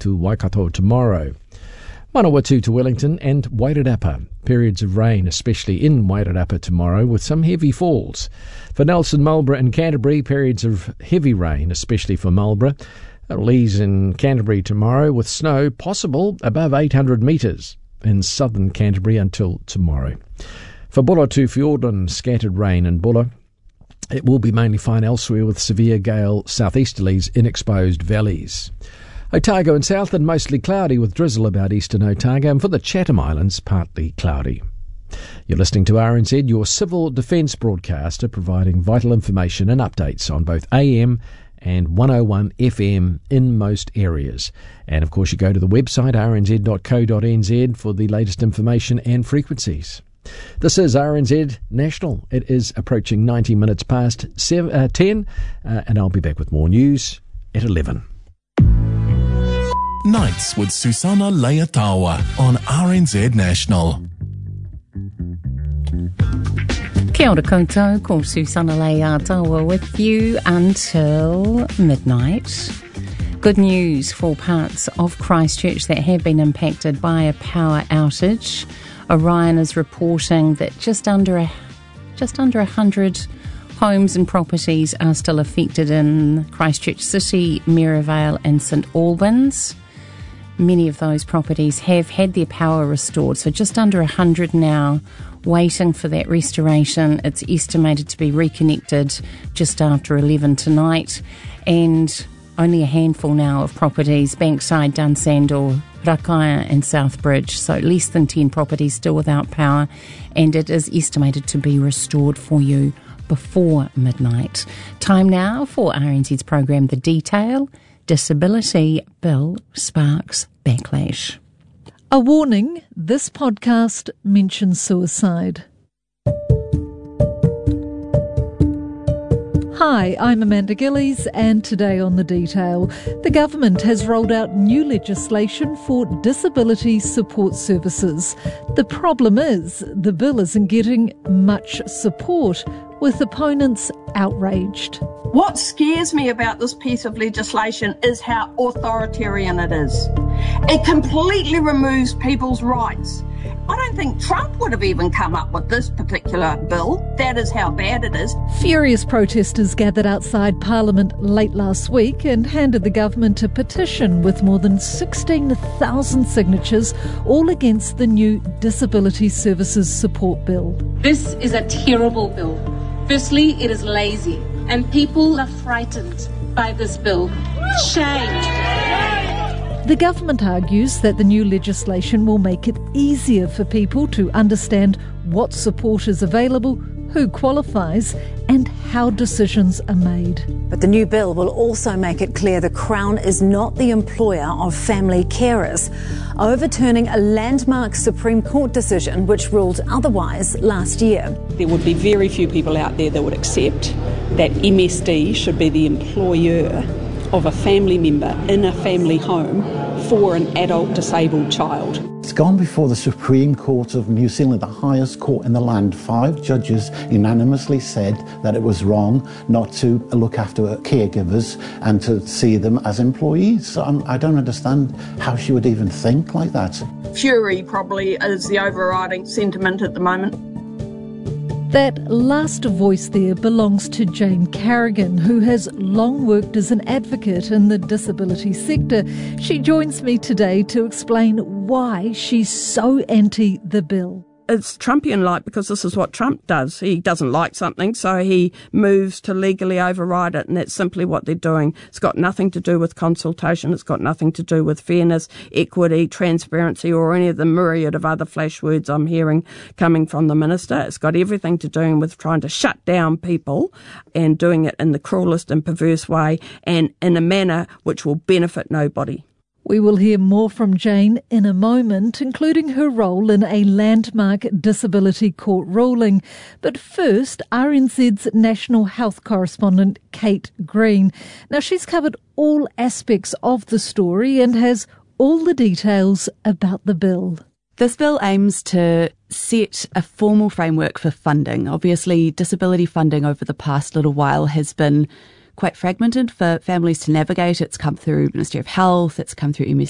to Waikato tomorrow. Manawatu to Wellington and Wairarapa. Periods of rain, especially in Wairarapa tomorrow, with some heavy falls. For Nelson, Marlborough and Canterbury, periods of heavy rain, especially for Marlborough. It'll ease in Canterbury tomorrow, with snow possible above 800 metres in southern Canterbury until tomorrow. For Bulla to Fiordland, scattered rain in Bulla. It will be mainly fine elsewhere, with severe gale southeasterlies in exposed valleys. Otago and Southland mostly cloudy with drizzle about eastern Otago, and for the Chatham Islands partly cloudy. You're listening to RNZ, your civil defence broadcaster, providing vital information and updates on both AM and 101 FM in most areas. And of course you go to the website rnz.co.nz for the latest information and frequencies. This is RNZ National. It is approaching 90 minutes past 10, and I'll be back with more news at 11. Nights with Susana Leatawa on RNZ National. Kia ora koutou, ko Susana Leatawa with you until midnight. Good news for parts of Christchurch that have been impacted by a power outage. Orion is reporting that just under 100 homes and properties are still affected in Christchurch City, Maryvale and St Albans. Many of those properties have had their power restored, so just under 100 now waiting for that restoration. It's estimated to be reconnected just after 11 tonight, and only a handful now of properties, Bankside, Dunsandel, Rakaia and Southbridge, so less than 10 properties still without power, and it is estimated to be restored for you before midnight. Time now for RNZ's program The Detail. Disability bill sparks backlash. A warning, this podcast mentions suicide. Hi, I'm Amanda Gillies, and today on The Detail, the government has rolled out new legislation for disability support services. The problem is the bill isn't getting much support, with opponents outraged. What scares me about this piece of legislation is how authoritarian it is. It completely removes people's rights. I don't think Trump would have even come up with this particular bill. That is how bad it is. Furious protesters gathered outside Parliament late last week and handed the government a petition with more than 16,000 signatures, all against the new Disability Services Support Bill. This is a terrible bill. Firstly, it is lazy, and people are frightened by this bill. Shame. The government argues that the new legislation will make it easier for people to understand what support is available, who qualifies, and how decisions are made. But the new bill will also make it clear the Crown is not the employer of family carers, overturning a landmark Supreme Court decision which ruled otherwise last year. There would be very few people out there that would accept that MSD should be the employer of a family member in a family home for an adult disabled child. It's gone before the Supreme Court of New Zealand, the highest court in the land. 5 judges unanimously said that it was wrong not to look after caregivers and to see them as employees. So I don't understand how she would even think like that. Fury probably is the overriding sentiment at the moment. That last voice there belongs to Jane Carrigan, who has long worked as an advocate in the disability sector. She joins me today to explain why she's so anti the bill. It's Trumpian-like because this is what Trump does. He doesn't like something, so he moves to legally override it, and that's simply what they're doing. It's got nothing to do with consultation. It's got nothing to do with fairness, equity, transparency, or any of the myriad of other flash words I'm hearing coming from the minister. It's got everything to do with trying to shut down people and doing it in the cruelest and perverse way and in a manner which will benefit nobody. We will hear more from Jane in a moment, including her role in a landmark disability court ruling. But first, RNZ's national health correspondent, Kate Green. Now, she's covered all aspects of the story and has all the details about the bill. This bill aims to set a formal framework for funding. Obviously, disability funding over the past little while has been quite fragmented for families to navigate. It's come through Ministry of Health, it's come through